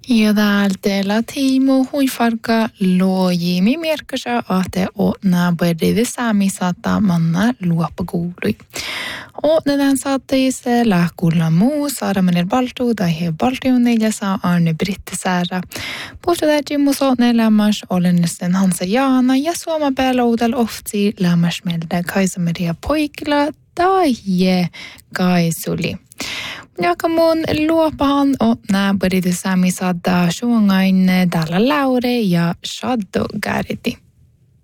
Ja täältä Timo huifarka luojimi merkasa ahte otna började sami sata manna luopakuului. Otnedan saatteissa lähkulla muu saadaminen baltu tai he baltiunneilla saa Arne Brittisäärä. Puhutaan Jimmus otne lämmäs olennesten Hansa Jaana ja Suoma pääloudel ofti lämmäs meiltä Kaisa-Maria Poikila tai Kaisuli. Joka mun luopahan otna började sami sada suongain täällä Laure ja Shaddo Gariti.